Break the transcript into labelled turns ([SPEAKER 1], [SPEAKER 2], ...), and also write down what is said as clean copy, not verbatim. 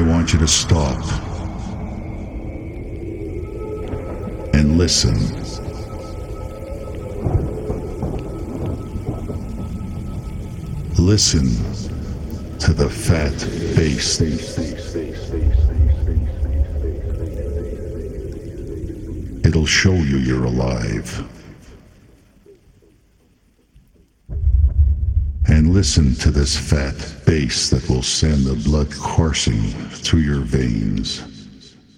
[SPEAKER 1] want you to stop and listen. Listen to the fat bass. It'll show you you're alive. And listen to this fat bass that will send the blood coursing through your veins.